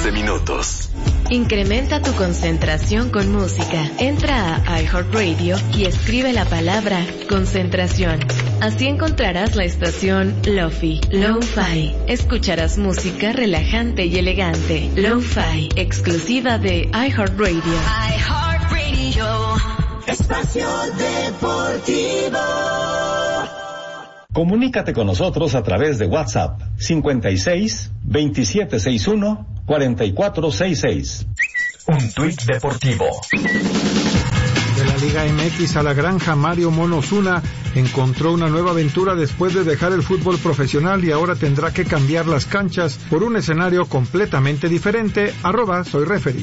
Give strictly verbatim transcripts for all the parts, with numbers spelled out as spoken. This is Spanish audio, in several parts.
doce minutos. Incrementa tu concentración con música. Entra a iHeartRadio y escribe la palabra concentración. Así encontrarás la estación Lo-Fi, Lo-Fi. Escucharás música relajante y elegante. Lo-Fi, exclusiva de iHeartRadio. iHeartRadio. Espacio Deportivo. Comunícate con nosotros a través de WhatsApp cincuenta y seis, veintisiete sesenta y uno, cuarenta y cuatro sesenta y seis. Un tuit deportivo. De la Liga M X a la granja, Mario Mono Osuna encontró una nueva aventura después de dejar el fútbol profesional y ahora tendrá que cambiar las canchas por un escenario completamente diferente. Arroba soy referee.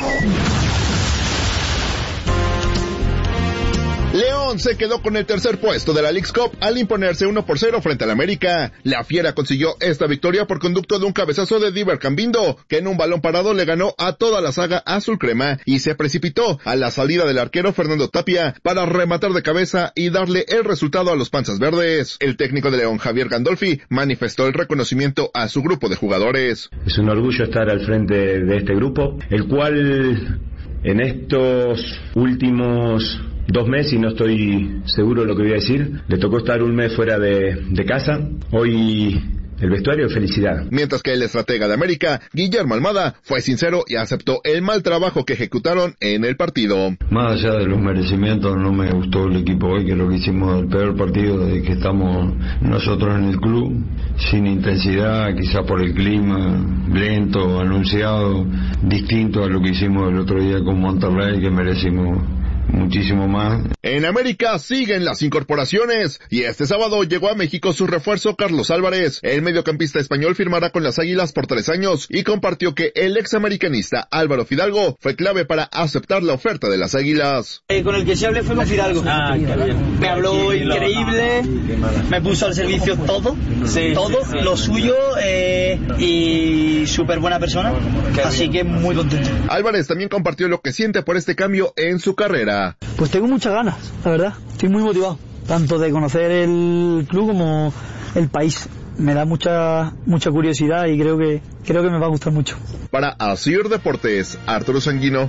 León se quedó con el tercer puesto de la Leagues Cup al imponerse uno por cero frente al América. La Fiera consiguió esta victoria por conducto de un cabezazo de Diver Cambindo, que en un balón parado le ganó a toda la saga azul crema y se precipitó a la salida del arquero Fernando Tapia para rematar de cabeza y darle el resultado a los Panzas Verdes. El técnico de León, Javier Gandolfi, manifestó el reconocimiento a su grupo de jugadores. Es un orgullo estar al frente de este grupo, el cual en estos últimos dos meses, y no estoy seguro de lo que voy a decir, le tocó estar un mes fuera de, de casa. Hoy el vestuario, felicidad. Mientras que el estratega de América, Guillermo Almada, fue sincero y aceptó el mal trabajo que ejecutaron en el partido. Más allá de los merecimientos, no me gustó el equipo hoy, que lo que hicimos el peor partido desde que estamos nosotros en el club, sin intensidad, quizás por el clima, lento, anunciado, distinto a lo que hicimos el otro día con Monterrey, que merecimos muchísimo más. En América siguen las incorporaciones y este sábado llegó a México su refuerzo Carlos Álvarez. El mediocampista español firmará con las Águilas por tres años y compartió que el examericanista Álvaro Fidalgo fue clave para aceptar la oferta de las Águilas. Eh, con el que sí hablé fue con Fidalgo. Ah, me habló increíble, me puso al servicio todo, sí, todo, sí, sí. lo suyo eh, y súper buena persona, así que muy contento. Álvarez también compartió lo que siente por este cambio en su carrera. Pues tengo muchas ganas, la verdad, estoy muy motivado, tanto de conocer el club como el país. Me da mucha mucha curiosidad y creo que creo que me va a gustar mucho. Para Asir Deportes, Arturo Sanguino.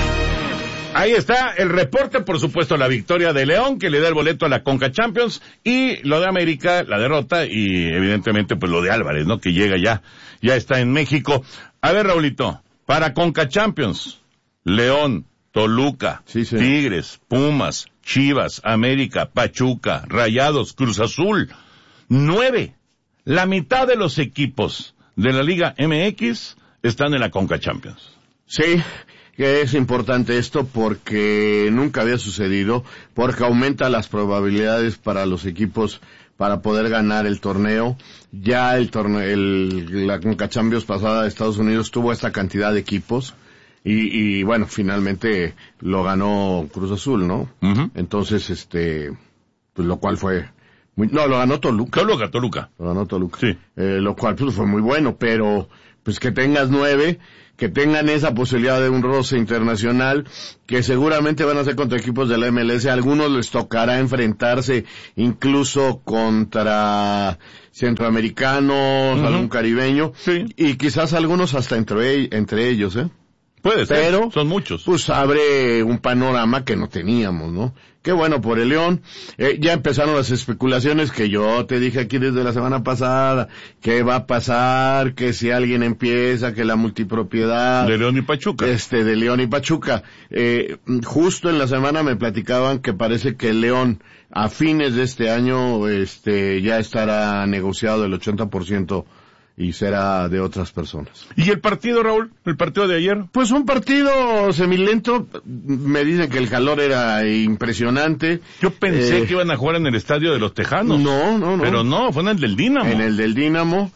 Ahí está el reporte, por supuesto, la victoria de León, que le da el boleto a la Conca Champions, y lo de América, la derrota, y evidentemente pues lo de Álvarez, ¿no? Que llega ya, ya está en México. A ver, Raulito, para Conca Champions, León, Toluca, sí, sí. Tigres, Pumas, Chivas, América, Pachuca, Rayados, Cruz Azul, nueve. La mitad de los equipos de la Liga M X están en la Conca Champions. Sí, que es importante esto porque nunca había sucedido, porque aumenta las probabilidades para los equipos para poder ganar el torneo. Ya el torneo, el, la Conca Champions pasada de Estados Unidos tuvo esta cantidad de equipos. Y, y bueno, finalmente lo ganó Cruz Azul, ¿no? Uh-huh. Entonces, este, pues lo cual fue muy, no, lo ganó Toluca. Toluca, Toluca. Lo ganó Toluca. Sí. Eh, lo cual pues fue muy bueno, pero pues que tengas nueve, que tengan esa posibilidad de un roce internacional, que seguramente van a ser contra equipos de la M L S, a algunos les tocará enfrentarse incluso contra centroamericanos, uh-huh. algún caribeño, sí. y quizás algunos hasta entre, entre ellos, ¿eh? Puede ser, pero son muchos. Pues abre un panorama que no teníamos, ¿no? Qué bueno por el León. Eh, ya empezaron las especulaciones que yo te dije aquí desde la semana pasada. ¿Qué va a pasar? Que si alguien empieza, que la multipropiedad. De León y Pachuca. Este, de León y Pachuca. Eh, justo en la semana me platicaban que parece que el León a fines de este año, este, ya estará negociado el ochenta por ciento y será de otras personas. ¿Y el partido, Raúl? ¿El partido de ayer? Pues un partido semilento. Me dicen que el calor era impresionante. Yo pensé eh, que iban a jugar en el estadio de los Tejanos. No, no, no. Pero no, fue en el del Dínamo. En el del Dínamo,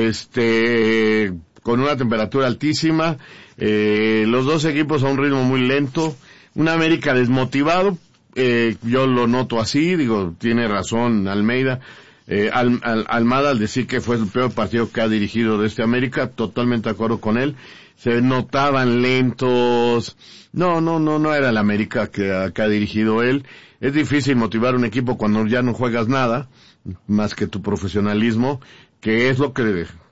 este, con una temperatura altísima. Eh, los dos equipos a un ritmo muy lento. Un América desmotivado. Eh, yo lo noto así, digo, tiene razón Almeida. Eh, Al, Al, Almada al decir que fue el peor partido que ha dirigido de este América, totalmente de acuerdo con él. Se notaban lentos. No, no, no, no era el América que, que ha dirigido él. Es difícil motivar un equipo cuando ya no juegas nada, más que tu profesionalismo, que es lo que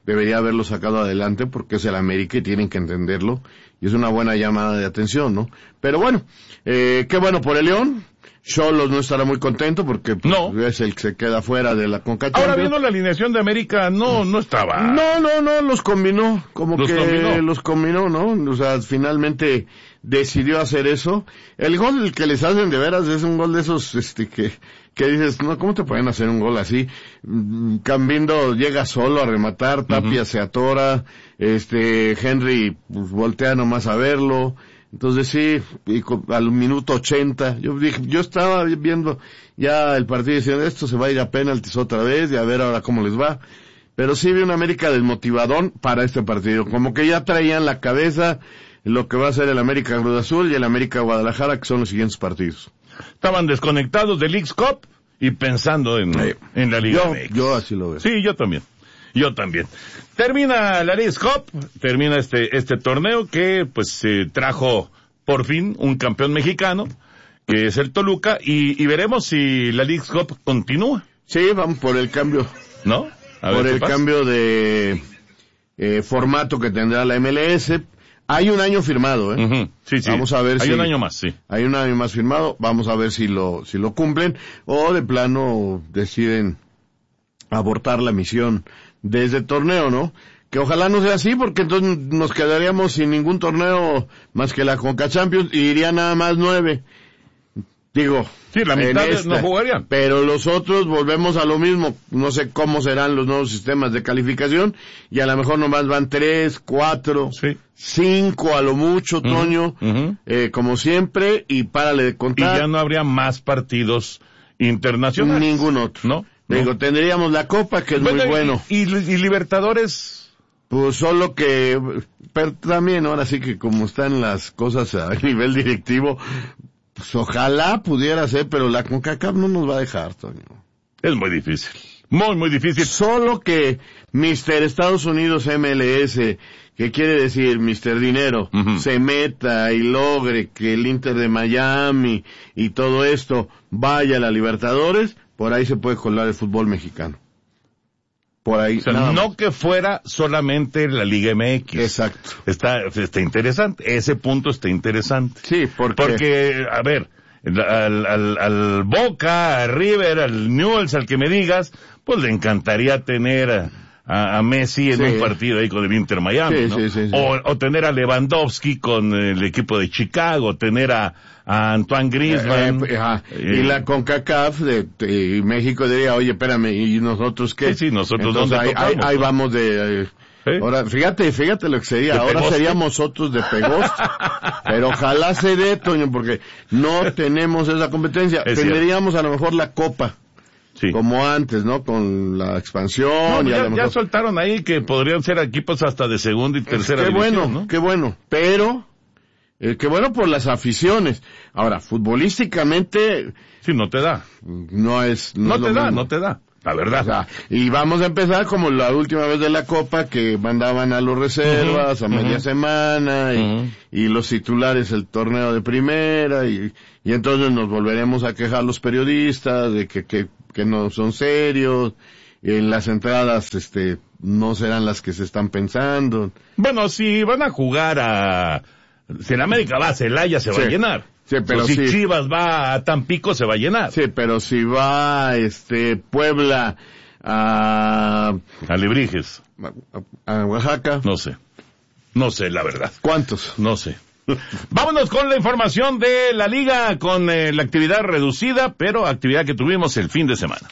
debería haberlo sacado adelante porque es el América y tienen que entenderlo, y es una buena llamada de atención, ¿no? Pero bueno, eh, qué bueno por el León. Xolos no estará muy contento porque pues, no. es el que se queda fuera de la Conca Champions. Ahora viendo la alineación de América, no, no estaba. No, no, no, los combinó, como los que combinó. los combinó, ¿no? O sea, finalmente decidió hacer eso. El gol que les hacen de veras es un gol de esos, este, que, que dices, no, ¿cómo te pueden hacer un gol así? Cambindo llega solo a rematar, Tapia uh-huh. se atora, este, Henry pues, voltea nomás a verlo. Entonces sí, y al minuto ochenta, yo dije, yo estaba viendo ya el partido diciendo, esto se va a ir a penaltis otra vez y a ver ahora cómo les va. Pero sí vi una América desmotivadón para este partido, como que ya traían la cabeza lo que va a ser el América Cruz Azul y el América Guadalajara, que son los siguientes partidos. Estaban desconectados del Leagues Cup y pensando en, sí. en la Liga yo, M X. Yo así lo veo. Sí, yo también. Yo también. Termina la Leagues Cup, termina este este torneo que pues se eh, trajo por fin un campeón mexicano, que es el Toluca, y, y veremos si la Leagues Cup continúa. Sí, vamos por el cambio. ¿No? A por el pasa. cambio de eh, formato que tendrá la M L S. Hay un año firmado, ¿eh? Uh-huh. Sí, sí. Vamos a ver hay si... un año más, sí. Hay un año más firmado, vamos a ver si lo, si lo cumplen, o de plano deciden abortar la misión de ese torneo, ¿no? Que ojalá no sea así, porque entonces nos quedaríamos sin ningún torneo más que la Conca Champions y iría nada más nueve. Digo, sí, la mitad esta, no jugarían. Pero los otros volvemos a lo mismo. No sé cómo serán los nuevos sistemas de calificación y a lo mejor nomás van tres, cuatro, sí. cinco a lo mucho, uh-huh, Toño, uh-huh. Eh, como siempre, y párale de contar. Y ya no habría más partidos internacionales. Ningún otro. ¿No? Digo, no. tendríamos la Copa, que es bueno, muy bueno. Y, y, y Libertadores... Pues solo que, pero también ahora sí que como están las cosas a nivel directivo, pues ojalá pudiera ser, pero la CONCACAF no nos va a dejar, Toño. Es muy difícil, muy muy difícil. Solo que mister Estados Unidos M L S, que quiere decir mister Dinero, uh-huh. se meta y logre que el Inter de Miami y todo esto vaya a la Libertadores, por ahí se puede colar el fútbol mexicano. Por ahí. O sea, no más. Que fuera solamente la Liga M X. Exacto. Está, está interesante. Ese punto está interesante. Sí, porque... Porque, a ver, al, al, al Boca, al River, al Newell's, al que me digas, pues le encantaría tener a, a, a Messi en sí. un partido ahí con el Inter Miami, sí, ¿no? Sí, sí, sí. O, o tener a Lewandowski con el equipo de Chicago, tener a, a Antoine Griezmann. Eh, eh, eh, y la CONCACAF de, de México diría, oye, espérame, ¿y nosotros qué? Sí, sí, nosotros Entonces, dónde ahí, tocamos, ahí, ahí vamos de... Eh, ¿sí? Ahora, fíjate, fíjate lo que sería. ¿De ahora Pegoste? Seríamos otros de Pegoste. Pero ojalá se dé, Toño, porque no tenemos esa competencia. Es Tendríamos cierto. A lo mejor la Copa. Sí. Como antes, ¿no? Con la expansión. No, y ya, a lo mejor... ya soltaron ahí que podrían ser equipos hasta de segunda y tercera qué división, bueno, ¿no? Qué bueno, pero... Eh, qué bueno por las aficiones. Ahora, futbolísticamente... Sí, no te da. No es... No, No, no es te da, mismo. no te da. La verdad. O sea, y vamos a empezar como la última vez de la Copa, que mandaban a los reservas uh-huh, a media uh-huh. semana, y, uh-huh. y los titulares el torneo de primera, y, y entonces nos volveremos a quejar los periodistas de que, que, que no son serios, en las entradas, este, no serán las que se están pensando. Bueno, si van a jugar a... Si en América va a Celaya, se sí. va a llenar. Sí, pero o si sí. Chivas va a Tampico, se va a llenar. Sí, pero si va, este, Puebla a... Alebrijes. A, a Oaxaca. No sé. No sé, la verdad. ¿Cuántos? No sé. Vámonos con la información de la Liga, con eh, la actividad reducida, pero actividad que tuvimos el fin de semana.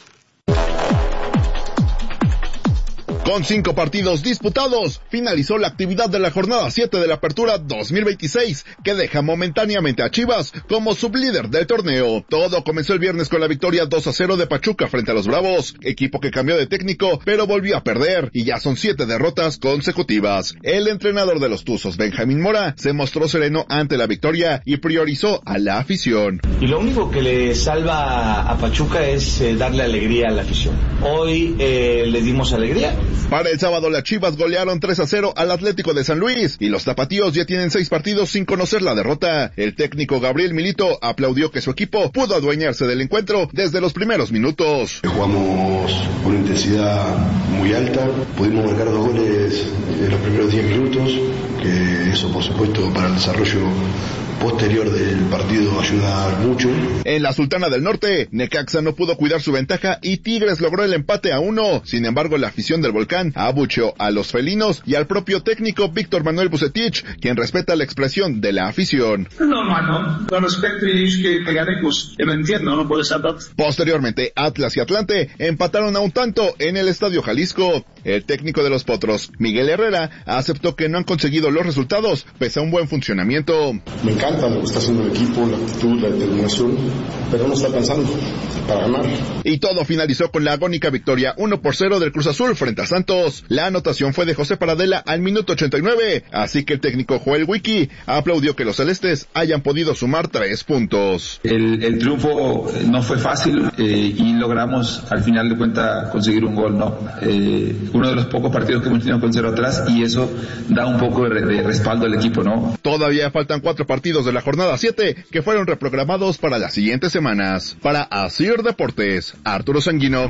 Con cinco partidos disputados, finalizó la actividad de la jornada siete de la Apertura dos mil veintiséis, que deja momentáneamente a Chivas como sublíder del torneo. Todo comenzó el viernes con la victoria dos a cero de Pachuca frente a los Bravos, equipo que cambió de técnico, pero volvió a perder, y ya son siete derrotas consecutivas. El entrenador de los Tuzos, Benjamín Mora, se mostró sereno ante la victoria y priorizó a la afición. Y lo único que le salva a Pachuca es eh, darle alegría a la afición. Hoy eh, les dimos alegría. Para el sábado, las Chivas golearon tres a cero al Atlético de San Luis y los tapatíos ya tienen seis partidos sin conocer la derrota. El técnico Gabriel Milito aplaudió que su equipo pudo adueñarse del encuentro desde los primeros minutos. Jugamos con una intensidad muy alta, pudimos marcar dos goles en los primeros diez minutos, que eso por supuesto para el desarrollo posterior del partido ayuda mucho. En la Sultana del Norte, Necaxa no pudo cuidar su ventaja y Tigres logró el empate a uno. Sin embargo, la afición del Volcán abucheó a los felinos y al propio técnico Víctor Manuel Bucetich, quien respeta la expresión de la afición. Normal, ¿no? Con respecto y que, que gane, pues, yo me entiendo, no puede ser. Posteriormente, Atlas y Atlante empataron a un tanto en el Estadio Jalisco. El técnico de los Potros, Miguel Herrera, aceptó que no han conseguido los resultados pese a un buen funcionamiento. Me encanta lo que está haciendo el equipo, la actitud, la determinación, pero no está pensando para ganar. Y todo finalizó con la agónica victoria uno por cero del Cruz Azul frente a Santos. La anotación fue de José Paradela al minuto ochenta y nueve, así que el técnico Joel Wiki aplaudió que los celestes hayan podido sumar tres puntos. El, el triunfo no fue fácil eh, y logramos al final de cuentas conseguir un gol, ¿no? Eh, uno de los pocos partidos que hemos tenido con cero atrás y eso da un poco de, de respaldo al equipo, ¿no? Todavía faltan cuatro partidos de la jornada siete que fueron reprogramados para las siguientes semanas. Para Asir Deportes, Arturo Sanguino.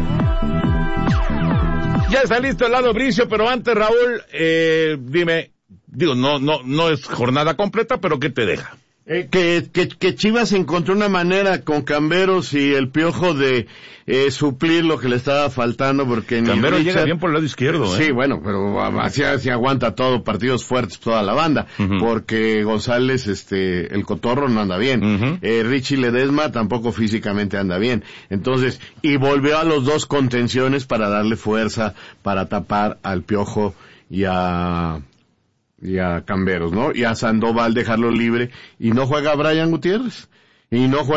Ya está listo el lado Bricio, pero antes, Raúl, eh, dime, digo, no, no, no es jornada completa, pero ¿qué te deja? Eh, que, que, que Chivas encontró una manera con Camberos y el Piojo de eh, suplir lo que le estaba faltando, porque ni Camberos Richard, llega bien por el lado izquierdo, ¿eh? Sí, bueno, pero así, así aguanta todo, partidos fuertes toda la banda, uh-huh. Porque González, este, el Cotorro no anda bien, uh-huh. eh, Richie Ledesma tampoco físicamente anda bien, entonces, y volvió a los dos contenciones para darle fuerza, para tapar al Piojo y a... y a Camberos, ¿no? Y a Sandoval dejarlo libre, y no juega Brian Gutiérrez, y no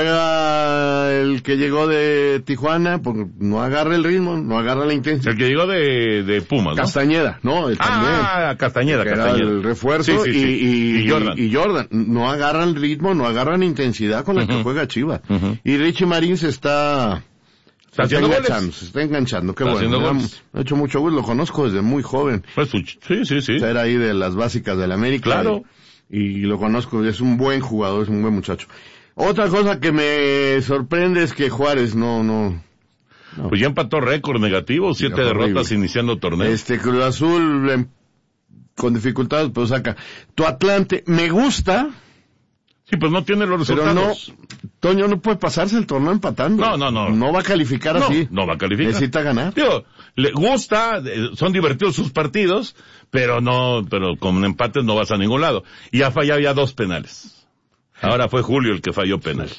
juega el que llegó de Tijuana, porque no agarra el ritmo, no agarra la intensidad. El que llegó de, de Pumas, ¿no? Castañeda, ¿no? El ah, Castañeda, que Castañeda. Era el refuerzo, sí, sí, sí. Y, y, y, Jordan. y Jordan, no agarran ritmo, no agarran intensidad con la uh-huh. que juega Chivas. Uh-huh. Y Richie Marín se está... Está, está enganchando, se está enganchando, qué está bueno. Me ha hecho mucho gusto, lo conozco desde muy joven. Pues, sí, sí, sí. Era ahí de las básicas del América. Claro. Y, y lo conozco, es un buen jugador, es un buen muchacho. Otra cosa que me sorprende es que Juárez no, no. no. Pues ya empató récord negativo, siete derrotas iniciando torneo. Este Cruz Azul, eh, con dificultades, pero saca. Tu Atlante, me gusta. Sí, pues no tiene los resultados. Pero no, Toño no puede pasarse el torneo empatando. No, no, no. No va a calificar no, así. No va a calificar. Necesita ganar. Digo, le gusta, son divertidos sus partidos, pero no, pero con empates no vas a ningún lado. Y ya fallado ya dos penales. Ahora fue Julio el que falló penal.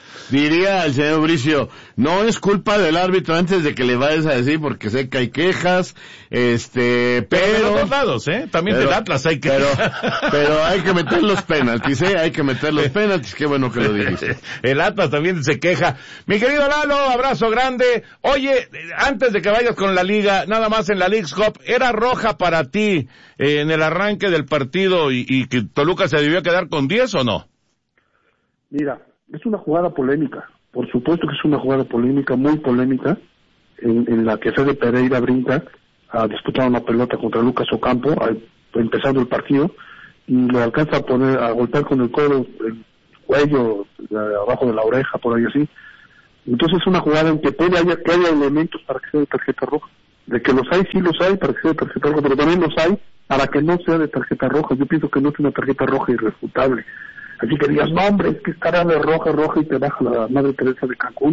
Diría el señor Bricio, no es culpa del árbitro antes de que le vayas a decir, porque sé que hay quejas, este, pero... Pero de los dos lados, ¿eh? También pero, del Atlas hay que... Pero, pero hay que meter los penaltis, ¿eh? Hay que meter los penaltis, qué bueno que lo dijiste. El Atlas también se queja. Mi querido Lalo, abrazo grande. Oye, antes de que vayas con la Liga, nada más en la Leagues Cup, ¿era roja para ti eh, en el arranque del partido y, y que Toluca se debió quedar con diez o no? Mira, es una jugada polémica, por supuesto que es una jugada polémica, muy polémica, en, en la que Fede Pereira brinca a disputar una pelota contra Lucas Ocampo, al, empezando el partido, y lo alcanza a poner, a golpear con el codo, el cuello, abajo de la oreja, por ahí así. Entonces es una jugada en que puede haya, que haya elementos para que sea de tarjeta roja. De que los hay, sí los hay para que sea de tarjeta roja, pero también los hay para que no sea de tarjeta roja. Yo pienso que no es una tarjeta roja irrefutable. Así que digas, no hombre, es que estará de roja, roja y te baja la Madre Teresa de Cancún,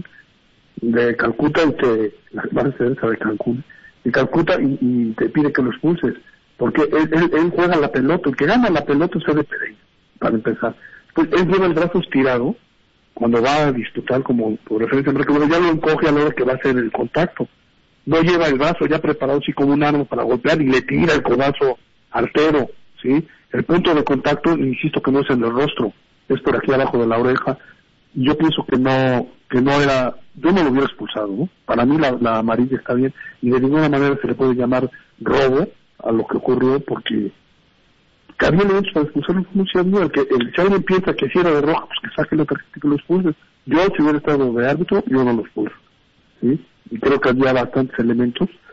de Calcuta y te, la Madre Teresa de Cancún, y Calcuta y, y te pide que lo expulses, porque él, él, él juega la pelota, el que gana la pelota es Fede Pereira, para empezar. Pues él lleva el brazo estirado, cuando va a disputar como por referencia, porque bueno, ya lo encoge a la hora que va a hacer el contacto, no lleva el brazo ya preparado así como un arma para golpear y le tira el codazo artero, ¿sí? El punto de contacto, insisto que no es en el rostro, es por aquí abajo de la oreja. Yo pienso que no, que no era, yo no lo hubiera expulsado, ¿no? Para mí la, la amarilla está bien y de ninguna manera se le puede llamar robo a lo que ocurrió porque que había elementos para expulsarlo, no se había. El que, el, si alguien piensa que si era de roja, pues que saque la tarjeta y que lo expulse. Yo, si hubiera estado de árbitro, yo no lo expulso, ¿sí? Y creo que había bastantes elementos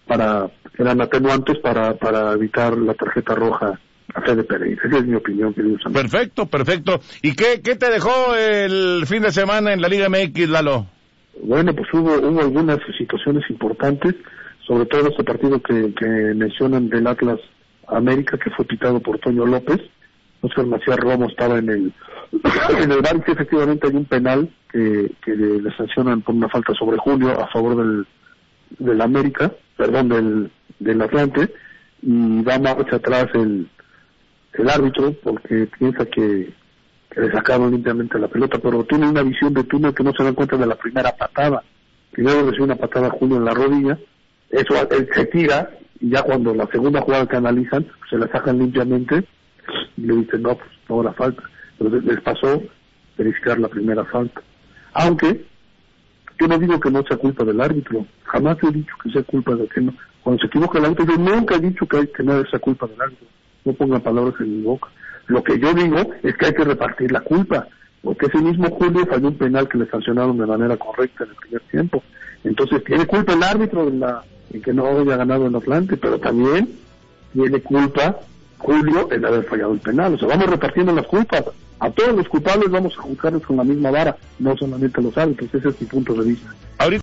para eran atenuantes para para evitar la tarjeta roja a Fede Pereira. Esa es mi opinión, queridos amigos. Perfecto, perfecto. ¿Y qué, qué te dejó el fin de semana en la Liga M X, Lalo? Bueno, pues hubo, hubo algunas situaciones importantes, sobre todo este partido que, que mencionan del Atlas América, que fue pitado por Toño López. Oscar Macías Romo estaba en el en el bar, que efectivamente hay un penal que, que le sancionan por una falta sobre Julio a favor del del América, perdón, del del Atlante, y da marcha atrás el el árbitro porque piensa que, que le sacaron limpiamente la pelota, pero tiene una visión de túnel que no se dan cuenta de la primera patada. Primero recibe una patada a Julio en la rodilla, eso él se tira, y ya cuando la segunda jugada que analizan, se la sacan limpiamente, y le dicen, no, pues no la falta. Entonces les pasó verificar la primera falta. Aunque, yo no digo que no sea culpa del árbitro, jamás he dicho que sea culpa de que no. Cuando se equivoca el árbitro, yo nunca he dicho que, hay, que no sea culpa del árbitro. No pongan palabras en mi boca. Lo que yo digo es que hay que repartir la culpa, porque ese mismo Julio falló un penal que le sancionaron de manera correcta en el primer tiempo. Entonces tiene culpa el árbitro de la en que no haya ganado el Atlante, pero también tiene culpa Julio en haber fallado el penal. O sea, vamos repartiendo las culpas. A todos los culpables vamos a juzgarlos con la misma vara, no solamente a los árbitros. Ese es mi punto de vista. Ahorita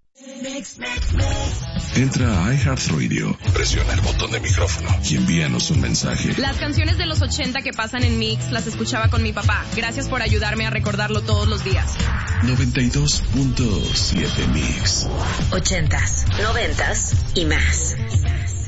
entra a iHeartRadio, presiona el botón de micrófono y envíanos un mensaje. Las canciones de los ochenta que pasan en Mix las escuchaba con mi papá. Gracias por ayudarme a recordarlo todos los días. noventa y dos punto siete Mix. Ochentas, noventas y más.